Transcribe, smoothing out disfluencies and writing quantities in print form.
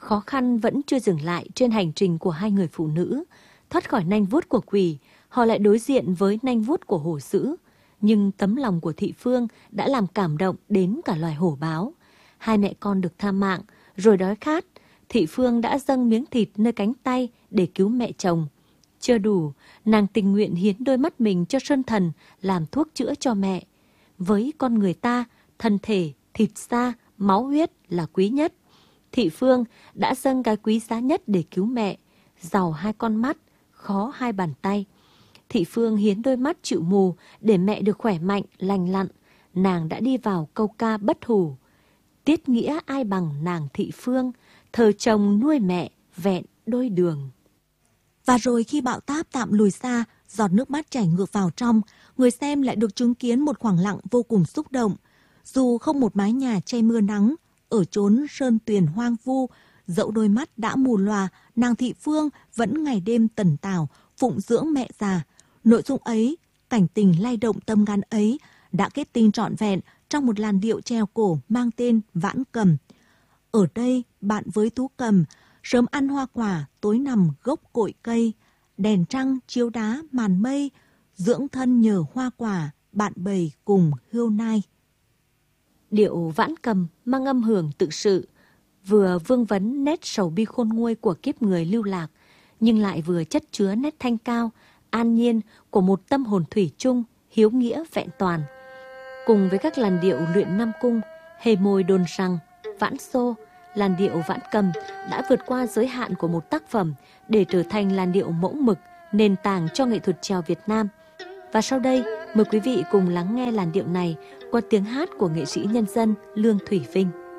Khó khăn vẫn chưa dừng lại trên hành trình của hai người phụ nữ. Thoát khỏi nanh vuốt của quỷ, họ lại đối diện với nanh vuốt của hổ dữ. Nhưng tấm lòng của Thị Phương đã làm cảm động đến cả loài hổ báo. Hai mẹ con được tha mạng, rồi đói khát. Thị Phương đã dâng miếng thịt nơi cánh tay để cứu mẹ chồng. Chưa đủ, nàng tình nguyện hiến đôi mắt mình cho Sơn Thần làm thuốc chữa cho mẹ. Với con người ta, thân thể, thịt da, máu huyết là quý nhất. Thị Phương đã dâng cái quý giá nhất để cứu mẹ, giàu hai con mắt, khó hai bàn tay. Thị Phương hiến đôi mắt chịu mù để mẹ được khỏe mạnh, lành lặn. Nàng đã đi vào câu ca bất hủ. Tiết nghĩa ai bằng nàng Thị Phương, thờ chồng nuôi mẹ, vẹn đôi đường. Và rồi khi bão táp tạm lùi xa, giọt nước mắt chảy ngược vào trong, người xem lại được chứng kiến một khoảng lặng vô cùng xúc động. Dù không một mái nhà che mưa nắng, ở chốn sơn tuyền hoang vu, dẫu đôi mắt đã mù lòa, nàng Thị Phương vẫn ngày đêm tần tảo, phụng dưỡng mẹ già. Nội dung ấy, cảnh tình lay động tâm gan ấy, đã kết tinh trọn vẹn trong một làn điệu treo cổ mang tên Vãn Cầm. Ở đây, bạn với thú cầm, sớm ăn hoa quả, tối nằm gốc cội cây, đèn trăng chiếu đá màn mây, dưỡng thân nhờ hoa quả, bạn bầy cùng hươu nai. Điệu Vãn Cầm mang âm hưởng tự sự, vừa vương vấn nét sầu bi khôn nguôi của kiếp người lưu lạc, nhưng lại vừa chất chứa nét thanh cao, an nhiên của một tâm hồn thủy chung, hiếu nghĩa vẹn toàn. Cùng với các làn điệu luyện Nam Cung, hề môi đồn rằng, vãn xô, làn điệu Vãn Cầm đã vượt qua giới hạn của một tác phẩm để trở thành làn điệu mẫu mực, nền tảng cho nghệ thuật chèo Việt Nam. Và sau đây, mời quý vị cùng lắng nghe làn điệu này qua tiếng hát của nghệ sĩ nhân dân Lương Thủy Vinh.